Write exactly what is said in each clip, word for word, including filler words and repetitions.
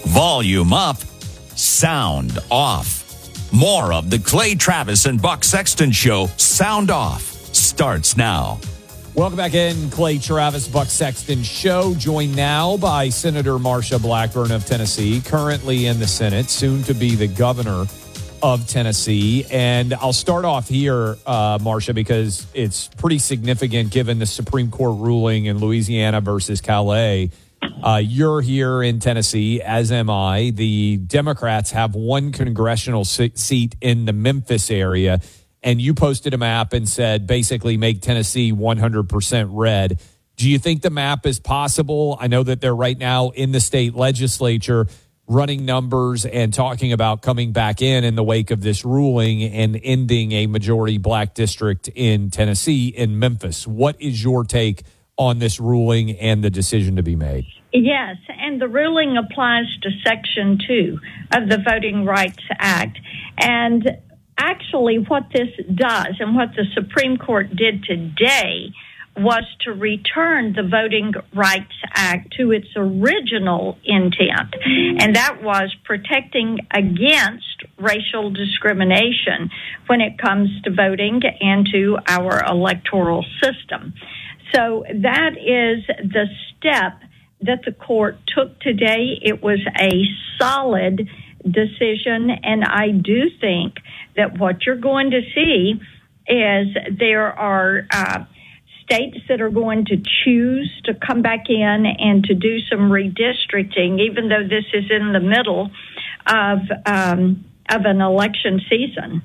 Volume up, sound off. More of the Clay Travis and Buck Sexton Show, Sound Off, starts now. Welcome back in, Clay Travis, Buck Sexton Show, joined now by Senator Marsha Blackburn of Tennessee, currently in the Senate, soon to be the governor of Tennessee. And I'll start off here, uh, Marsha, because it's pretty significant given the Supreme Court ruling in Louisiana versus Calais. Uh, you're here in Tennessee, as am I. The Democrats have one congressional seat in the Memphis area. And you posted a map and said, basically, make Tennessee one hundred percent red. Do you think the map is possible? I know that they're right now in the state legislature running numbers and talking about coming back in in the wake of this ruling and ending a majority black district in Tennessee, in Memphis. What is your take on this ruling and the decision to be made? Yes, and the ruling applies to Section two of the Voting Rights Act. And actually, what this does and what the Supreme Court did today was to return the Voting Rights Act to its original intent, and that was protecting against racial discrimination when it comes to voting and to our electoral system. So that is the step that the court took today. It was a solid decision, and I do think that what you're going to see is there are uh, states that are going to choose to come back in and to do some redistricting, even though this is in the middle of um, of an election season.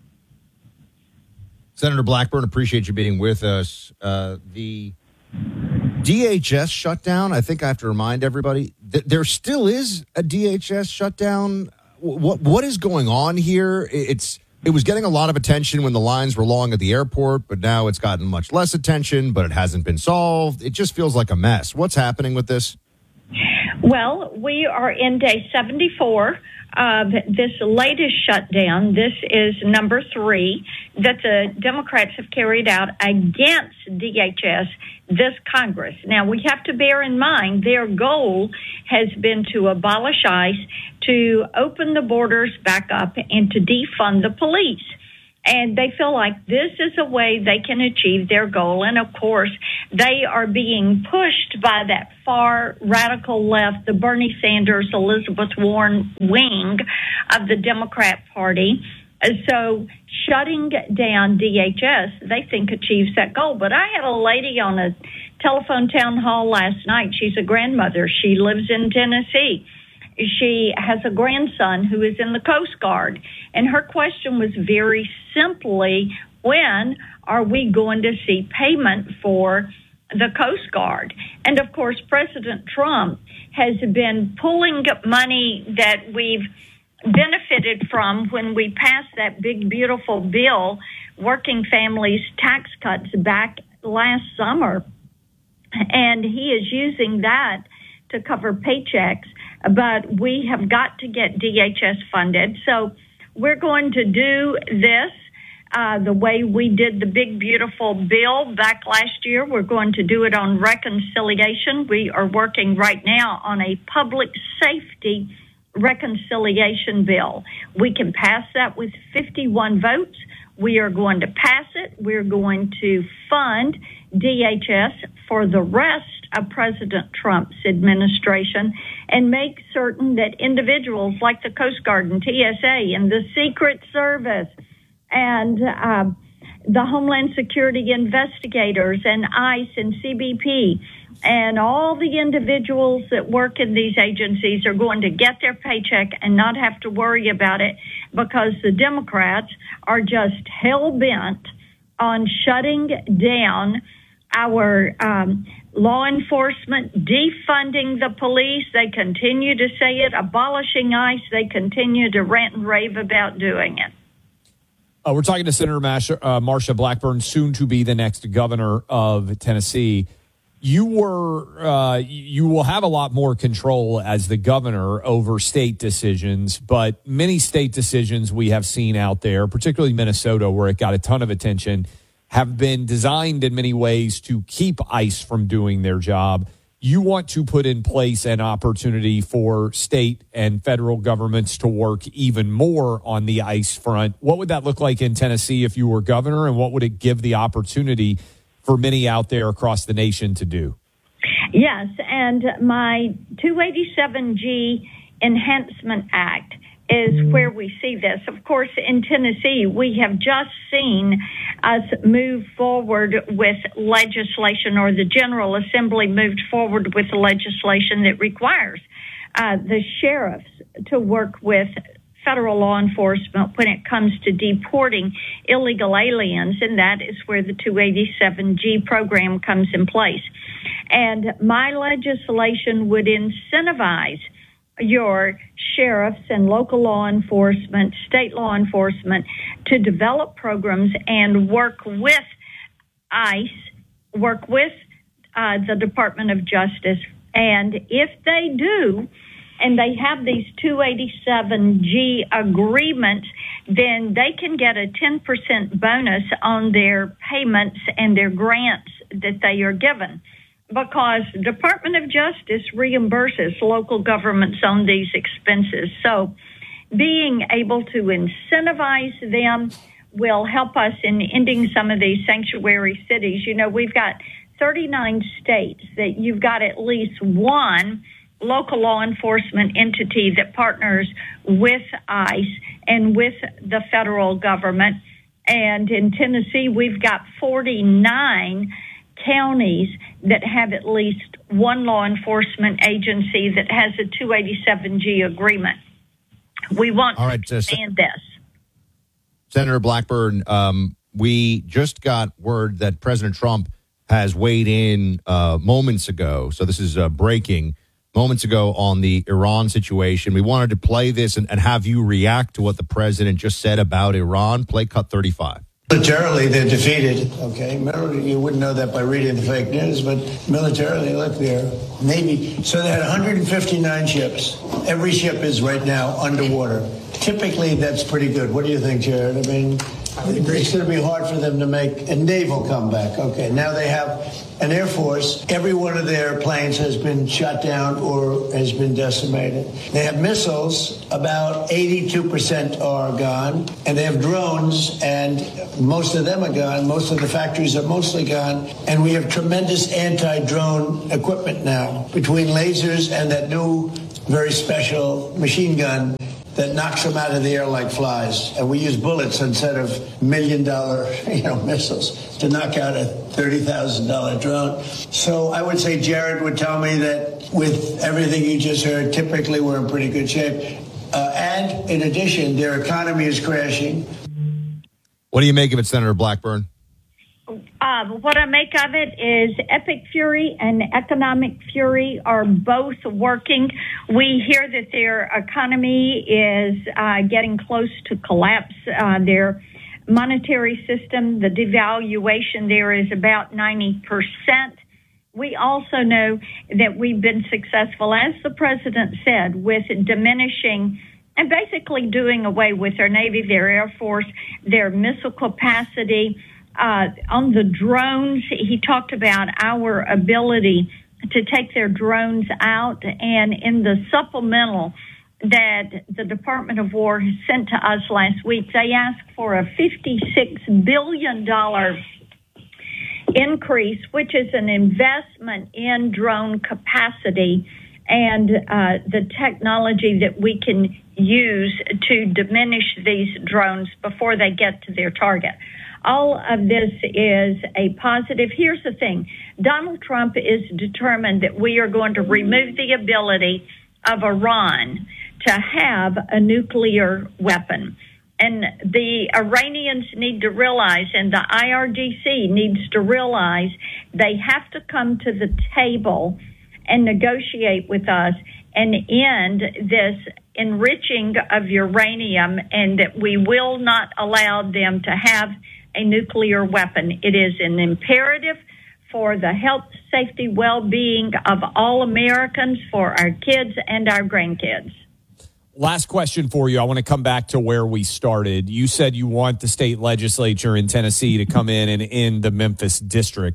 Senator Blackburn, appreciate you being with us. Uh, the D H S shutdown, I think I have to remind everybody, that there still is a D H S shutdown. What What is going on here? It's It was getting a lot of attention when the lines were long at the airport, but now it's gotten much less attention, but it hasn't been solved. It just feels like a mess. What's happening with this? Well, we are in day seventy-four of this latest shutdown. This is number three that the Democrats have carried out against D H S this Congress. Now, we have to bear in mind their goal has been to abolish ICE, to open the borders back up, and to defund the police. And they feel like this is a way they can achieve their goal. And, of course, they are being pushed by that far radical left, the Bernie Sanders, Elizabeth Warren wing of the Democrat Party. So shutting down D H S, they think, achieves that goal. But I had a lady on a telephone town hall last night. She's a grandmother. She lives in Tennessee. She has a grandson who is in the Coast Guard. And her question was very simply, when are we going to see payment for the Coast Guard? And, of course, President Trump has been pulling money that we've benefited from when we passed that big, beautiful bill, Working Families Tax Cuts, back last summer. And he is using that to cover paychecks. But we have got to get D H S funded. So we're going to do this uh, the way we did the big, beautiful bill back last year. We're going to do it on reconciliation. We are working right now on a public safety reconciliation bill. We can pass that with fifty-one votes. We are going to pass it. We're going to fund D H S for the rest of President Trump's administration and make certain that individuals like the Coast Guard and T S A and the Secret Service and uh, the Homeland Security investigators and ICE and C B P and all the individuals that work in these agencies are going to get their paycheck and not have to worry about it, because the Democrats are just hell-bent on shutting down our um, law enforcement, defunding the police. They continue to say it, abolishing ICE. They continue to rant and rave about doing it. Uh, we're talking to Senator Marsha, uh, Marsha Blackburn, soon to be the next governor of Tennessee. You were, uh, you will have a lot more control as the governor over state decisions, but many state decisions we have seen out there, particularly Minnesota, where it got a ton of attention, have been designed in many ways to keep ICE from doing their job. you want to put in place an opportunity for state and federal governments to work even more on the ICE front. What would that look like in Tennessee if you were governor, and what would it give the opportunity for many out there across the nation to do? Yes, and my two eighty-seven G Enhancement Act is where we see this. Of course, in Tennessee, we have just seen us move forward with legislation, or the General Assembly moved forward with legislation that requires uh, the sheriffs to work with federal law enforcement when it comes to deporting illegal aliens, and that is where the two eighty-seven G program comes in place. And my legislation would incentivize your sheriffs and local law enforcement, state law enforcement, to develop programs and work with ICE, work with uh, the Department of Justice. And if they do, and they have these two eighty-seven G agreements, then they can get a ten percent bonus on their payments and their grants that they are given, because the Department of Justice reimburses local governments on these expenses. So being able to incentivize them will help us in ending some of these sanctuary cities. You know, we've got thirty-nine states that you've got at least one local law enforcement entity that partners with ICE and with the federal government. And in Tennessee, we've got forty-nine counties that have at least one law enforcement agency that has a two eighty-seven G agreement. We want All right, to expand uh, this. Senator Blackburn, um, we just got word that President Trump has weighed in uh, moments ago. So this is uh, breaking moments ago on the Iran situation. We wanted to play this and, and have you react to what the president just said about Iran. Play cut thirty-five. Militarily, they're defeated, okay? You wouldn't know that by reading the fake news, but militarily, look, they're Navy. So they had one hundred fifty-nine ships. Every ship is right now underwater. Typically, that's pretty good. What do you think, Jared? I mean, it's going to be hard for them to make a naval comeback. Okay, now they have an Air Force. Every one of their planes has been shot down or has been decimated. They have missiles. About eighty-two percent are gone. And they have drones, and most of them are gone. Most of the factories are mostly gone. And we have tremendous anti-drone equipment now, between lasers and that new, very special machine gun that knocks them out of the air like flies. And we use bullets instead of million-dollar, you know, missiles to knock out a thirty thousand dollars drone. So I would say Jared would tell me that with everything you just heard, typically we're in pretty good shape. Uh, and in addition, their economy is crashing. What do you make of it, Senator Blackburn? Uh, what I make of it is Epic Fury and Economic Fury are both working. We hear that their economy is uh, getting close to collapse. Uh, their monetary system, the devaluation there is about ninety percent. We also know that we've been successful, as the president said, with diminishing and basically doing away with their Navy, their Air Force, their missile capacity. Uh, on the drones, he talked about our ability to take their drones out. And in the supplemental that the Department of War has sent to us last week, they asked for a fifty-six billion dollars increase, which is an investment in drone capacity and uh, the technology that we can use to diminish these drones before they get to their target. All of this is a positive. Here's the thing. Donald Trump is determined that we are going to remove the ability of Iran to have a nuclear weapon. And the Iranians need to realize, and the I R G C needs to realize, they have to come to the table and negotiate with us and end this enriching of uranium, and that we will not allow them to have a nuclear weapon. It is an imperative for the health, safety, well-being of all Americans, for our kids and our grandkids. Last question for you. I want to come back to where we started. You said you want the state legislature in Tennessee to come in and end the Memphis district.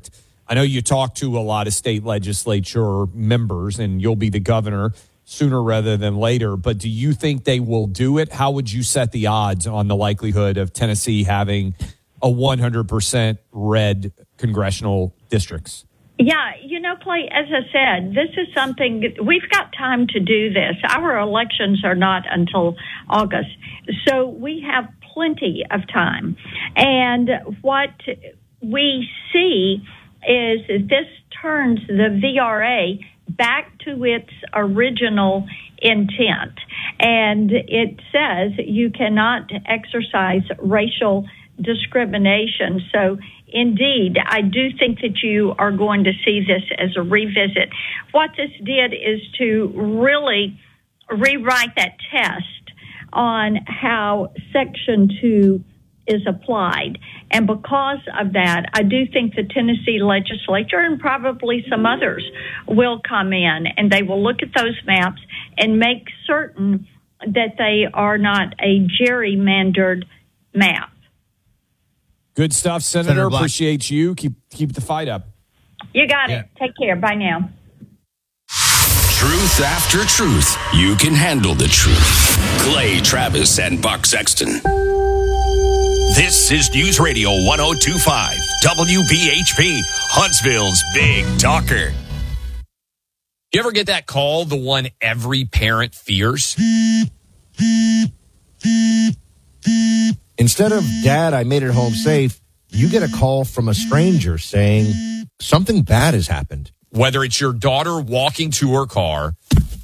I know you talk to a lot of state legislature members, and you'll be the governor sooner rather than later, but do you think they will do it? How would you set the odds on the likelihood of Tennessee having a one hundred percent red congressional districts? Yeah, you know, Clay, as I said, this is something, we've got time to do this. Our elections are not until August, so we have plenty of time. And what we see is this turns the V R A back to its original intent. And it says you cannot exercise racial discrimination. So indeed, I do think that you are going to see this as a revisit. What this did is to really rewrite that test on how Section two is applied. And because of that, I do think the Tennessee legislature and probably some others will come in and they will look at those maps and make certain that they are not a gerrymandered map. Good stuff, Senator. Senator Black. Appreciate you. Keep keep the fight up. You got Yeah. it. Take care. Bye now. Truth after truth. You can handle the truth. Clay Travis and Buck Sexton. This is News Radio one oh two point five, W B H P, Huntsville's Big Talker. You ever get that call, the one every parent fears? Instead of, Dad, I made it home safe, you get a call from a stranger saying something bad has happened. Whether it's your daughter walking to her car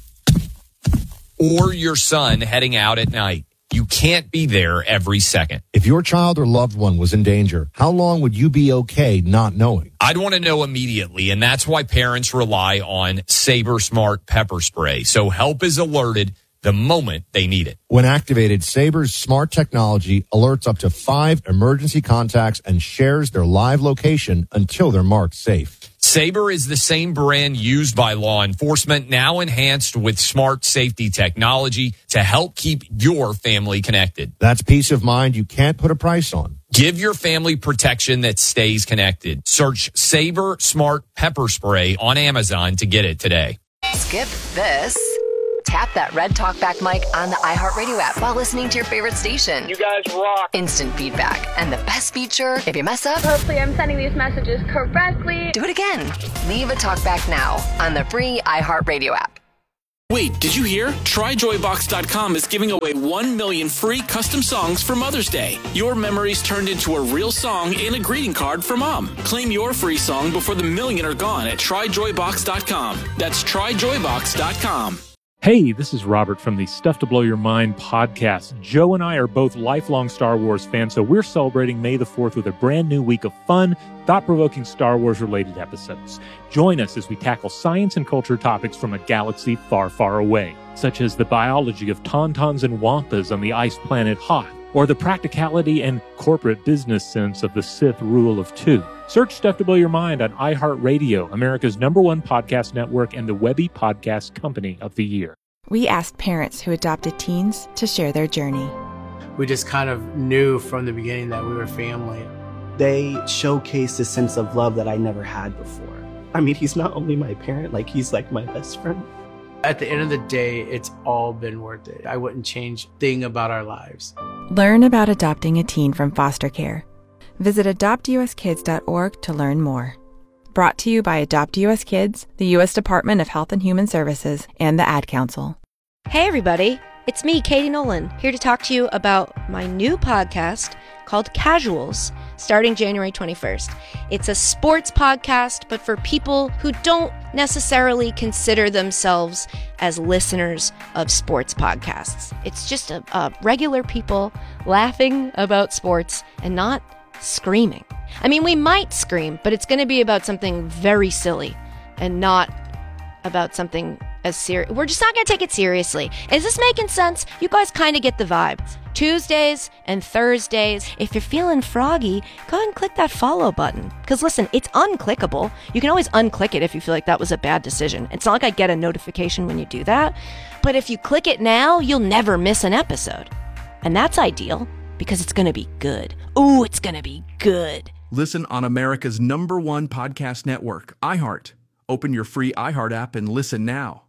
or your son heading out at night, you can't be there every second. If your child or loved one was in danger, how long would you be okay not knowing? I'd want to know immediately, and that's why parents rely on Sabre Smart Pepper Spray, so help is alerted the moment they need it. When activated, Sabre's smart technology alerts up to five emergency contacts and shares their live location until they're marked safe. Sabre is the same brand used by law enforcement, now enhanced with smart safety technology to help keep your family connected. That's peace of mind you can't put a price on. Give your family protection that stays connected. Search Sabre Smart Pepper Spray on Amazon to get it today. Skip this. Tap that red talkback mic on the iHeartRadio app while listening to your favorite station. You guys rock. Instant feedback. And the best feature, if you mess up, hopefully I'm sending these messages correctly. do it again. Leave a talkback now on the free iHeartRadio app. Wait, did you hear? Try Joy Box dot com is giving away one million free custom songs for Mother's Day. Your memories turned into a real song and a greeting card for Mom. Claim your free song before the million are gone at Try Joy Box dot com. That's Try Joy Box dot com. Hey, this is Robert from the Stuff to Blow Your Mind podcast. Joe and I are both lifelong Star Wars fans, so we're celebrating May the fourth with a brand new week of fun, thought-provoking Star Wars-related episodes. Join us as we tackle science and culture topics from a galaxy far, far away, such as the biology of tauntauns and wampas on the ice planet Hoth, or the practicality and corporate business sense of the Sith rule of two. Search Stuff to Blow Your Mind on iHeartRadio, America's number one podcast network and the Webby Podcast Company of the Year. We asked parents who adopted teens to share their journey. We just kind of knew from the beginning that we were family. They showcased a sense of love that I never had before. I mean, he's not only my parent, like he's like my best friend. At the end of the day, it's all been worth it. I wouldn't change a thing about our lives. Learn about adopting a teen from foster care. Visit adopt u s kids dot org to learn more. Brought to you by Adopt U S Kids, the U S Department of Health and Human Services, and the Ad Council. Hey everybody, it's me, Katie Nolan, here to talk to you about my new podcast called Casuals, starting January twenty-first. It's a sports podcast, but for people who don't necessarily consider themselves as listeners of sports podcasts. It's just a, a regular people laughing about sports and not screaming. I mean, we might scream, but it's going to be about something very silly and not about something as serious. We're just not going to take it seriously. Is this making sense? You guys kind of get the vibe. Tuesdays and Thursdays. If you're feeling froggy, go ahead and click that follow button. Because listen, it's unclickable. You can always unclick it if you feel like that was a bad decision. It's not like I get a notification when you do that. But if you click it now, you'll never miss an episode. And that's ideal because it's going to be good. Ooh, it's going to be good. Listen on America's number one podcast network, iHeart. Open your free iHeart app and listen now.